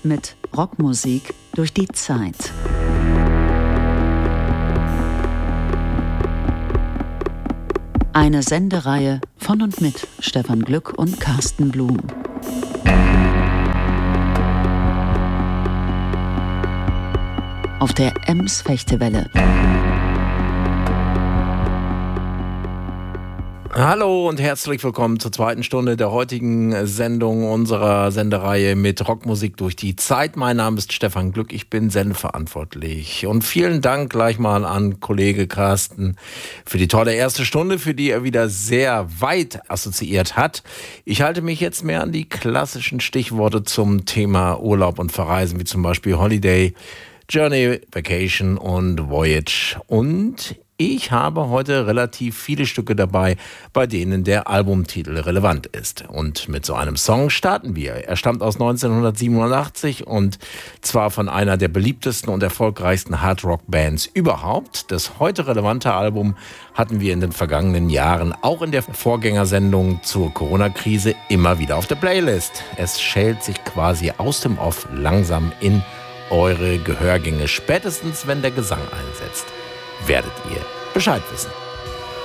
mit Rockmusik durch die Zeit. Eine Sendereihe von und mit Stefan Glück und Carsten Blum. Auf der Ems-Fechtewelle. Hallo und herzlich willkommen zur zweiten Stunde der heutigen Sendung unserer Sendereihe mit Rockmusik durch die Zeit. Mein Name ist Stefan Glück, ich bin sendeverantwortlich. Und vielen Dank gleich mal an Kollege Carsten für die tolle erste Stunde, für die er wieder sehr weit assoziiert hat. Ich halte mich jetzt mehr an die klassischen Stichworte zum Thema Urlaub und Verreisen, wie zum Beispiel Holiday, Journey, Vacation und Voyage. Und ich habe heute relativ viele Stücke dabei, bei denen der Albumtitel relevant ist. Und mit so einem Song starten wir. Er stammt aus 1987 und zwar von einer der beliebtesten und erfolgreichsten Hardrock-Bands überhaupt. Das heute relevante Album hatten wir in den vergangenen Jahren, auch in der Vorgängersendung zur Corona-Krise, immer wieder auf der Playlist. Es schält sich quasi aus dem Off langsam in eure Gehörgänge. Spätestens, wenn der Gesang einsetzt, werdet ihr Bescheid wissen.